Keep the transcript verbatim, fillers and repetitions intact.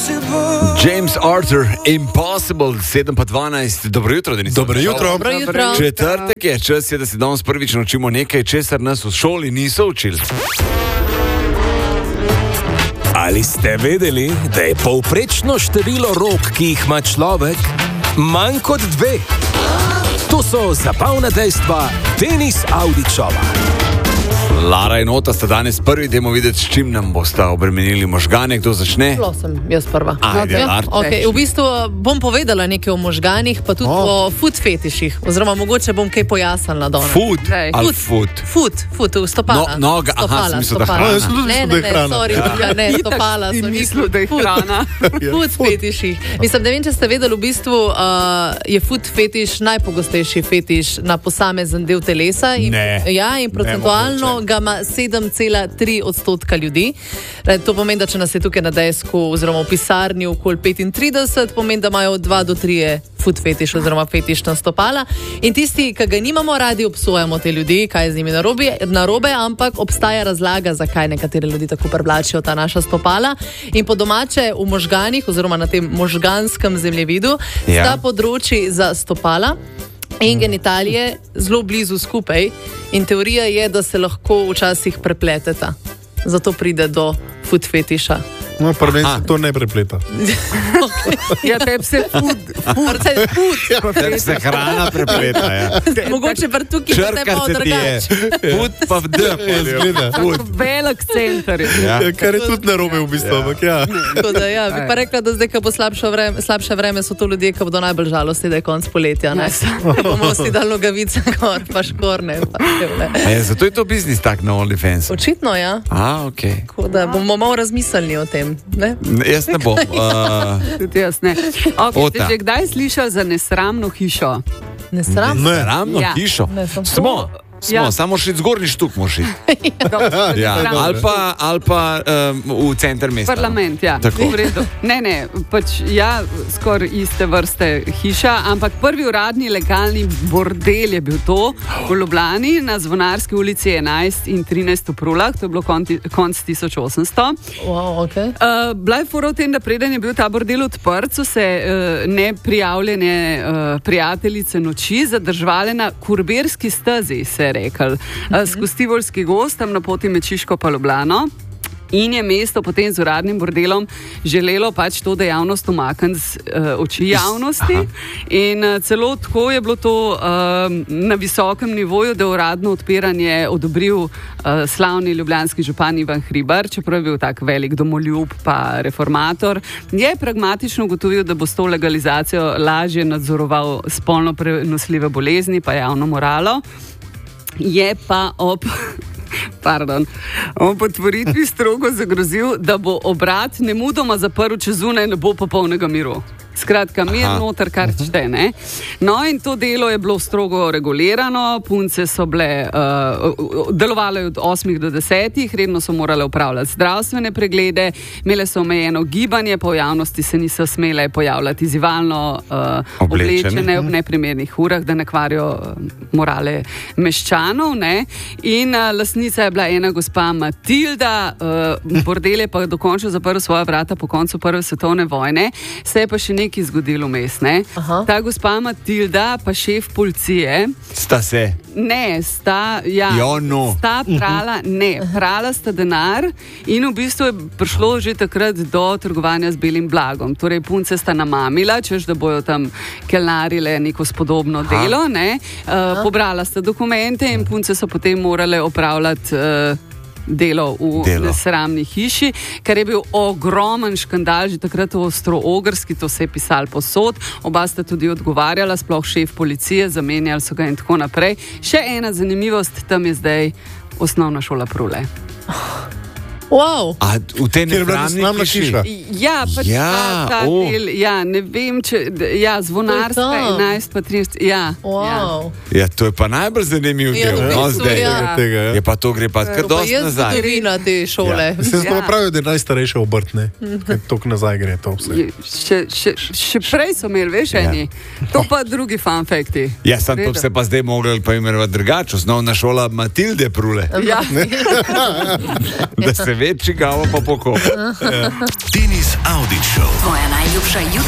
James Arthur, Impossible, sedem pa dvanajst. Dobro jutro, Denis. Dobro jutro. Dobro jutro. Četrtek je, čas je, da se danes prvič naučimo nekaj, česar nas v šoli niso učili. Ali ste vedeli, da je povprečno število rok, ki jih ima človek, manj kot dve? To so zabavna dejstva Denis Avdićova. Lara in Ota sta danes prvi, dajmo videti, s čim nam bosta obremenili možgane. Kdo začne? Zelo sem jaz prva. Ajde, ja, Lar. okay. V bistvu bom povedala nekaj o možganih, pa tudi oh. o food fetiših. Oziroma, mogoče bom kaj pojasnila danes. Food ali food? Food, food, stopala. No, noga, aha, sem mislil, da stopala. hrana. Jaz sem tudi Ne, mislil, ne, da je ne, hrana. sorry, ja. Ne, stopala sem mislil, da je hrana. Food fetiših. Mislim, ne vem, če ste vedeli, v bistvu uh, je food fetiš najpogostejši fetiš na posamezen del telesa. In, Ne. Ja, in procentualno ga ima sedem cela tri odstotka ljudi. To pomeni, da če nas je tukaj na desku oziroma v pisarni okoli petintrideset, pomeni, da imajo dva do tri food fetiš oziroma fetišna stopala. In tisti, ki ga nimamo radi, obsojamo te ljudi, kaj je z njimi narobe, narobe, ampak obstaja razlaga, zakaj nekateri ljudi tako privlačijo ta naša stopala. In po domače v možganih oziroma na tem možganskem zemljevidu Ja. sta področji za stopala in genitalije zelo blizu skupaj in teorija je, da se lahko včasih prepleteta. Zato pride do food fetiša. No, prvi Aha. se to ne prepleta. Ja, tebi se food, food, Food. Tebi se hrana prepleta, ja. Mogoče pa tukaj pa te Črkar pa se ti je. drugače. Food pa v D. Zgleda. tako velik center. Ja. Ja, kar je tudi narobe v bistvu, ampak ja. Tako da, ja, bi pa rekla, da zdaj, ko bo slabše vreme, slabše vreme, so to ljudje, ki bodo najbolj žalostni, da je konc poletja. Ne? Da bomo vsi dali nogavice gor, pa škorne. Pa škevle. A je, zato je to biznis tak na OnlyFans. Očitno, ja. A, okej. Tako da bomo malo razmislili o tem. Ne? Okay. Jaz ne bom. Uh, Tudi jaz ne. Okay, Ota. ste že kdaj slišali za nesramno hišo? Ne sram? Ne. Ramno Ja. hišo. Ne, sem Smo. Smo, Ja. samo še zgornji štuk moraš iti. Dobro, Ja. nesramno. Ali pa, ali pa um, v center mesta. Parlament, ja. Tako. V redu. Ne, ne, pač ja, skoraj iste vrste hiša, ampak prvi uradni legalni bordel je bil to v Ljubljani na Zvonarski ulici enajst in trinajst v Prulah, to je bilo konti, konc tisoč osemsto. Wow, okay. Uh, bila je fora v tem, da preden je bil ta bordel odprt, so se uh, neprijavljene uh, prijateljice noči zadržvale na Kurbirski stezi, se je rekel, uh, skozi Tivolski gozd, tam na poti med Šiško pa Ljubljano. In je mesto potem z uradnim bordelom želelo pač to dejavnost umakniti z uh, oči javnosti. In uh, celo tako je bilo to uh, na visokem nivoju, da je uradno odpiranje odobril uh, slavni ljubljanski župan Ivan Hribar, čeprav je bil tak velik domoljub pa reformator. Je pragmatično ugotovil, da bo s to legalizacijo lažje nadzoroval spolno prenosljive bolezni pa javno moralo. Je pa ob Pardon. On po otvoritvi strogo zagrozil, da bo obrat nemudoma zaprl, če zunaj ne bo popolnega miru. Skratka, mir noter, kar čte, ne. No, in to delo je bilo strogo regulirano, punce so bile, uh, delovale od osmih do desetih, redno so morale upravljati zdravstvene preglede, imele so omejeno gibanje, pa v javnosti se niso smele pojavljati zivalno uh, Oblečene. oblečene ob neprimernih urah, da ne kvarijo uh, morale meščanov, ne. In uh, lastnica je bila ena gospa Matilda, uh, bordel je pa dokončno zaprl svoja vrata po koncu prve svetovne vojne, se je pa še nekaj zgodilo vmes, ne. Aha. Ta gospa Matilda pa šef policije, Sta se. ne, sta, ja, Ja, no. sta prala, ne, prala sta denar in v bistvu je prišlo že takrat do trgovanja z belim blagom. Torej, punce sta namamila, češ, da bojo tam kelnarile neko spodobno delo, ne. Uh, pobrala sta dokumente in punce so potem morale opravljati uh, delo v Delo. nesramni hiši, kar je bil ogromen škandal, že takrat v Avstro-Ogrski, to se je pisalo posod, oba sta tudi odgovarjala, sploh šef policije, zamenjali so ga in tako naprej. Še ena zanimivost, tam je zdaj osnovna šola Prule. Wow. A v tej Kjer je bila nesramni nesramna hiši? hiša? Ja, pač Ja, ta, ta o. del, ja, ne vem, če, ja, Zvonarska, To je to. enajst pa trinajst, ja. Wow. Ja, to je pa najbolj zanimiv Ja, del. v No, bistvu, zdaj. ja. Tega, ja. Je pa to gre pa kar To pa dosti je nazaj. zgodovina te šole. Ja. Se zelo Ja. pravijo, da je najstarejša obrt, ne? Ker toliko nazaj gre to vse. Je- Še, še, še prej so imeli, veš, Ja. eni. To pa drugi fun fakti. Ja, sam to Redo. se pa zdaj mogli pa imenovati drugače. Osnovna šola Matilde Prule. Ja. Da se ve, čigavo pa poko. Denis Avdić Show. Poslušaj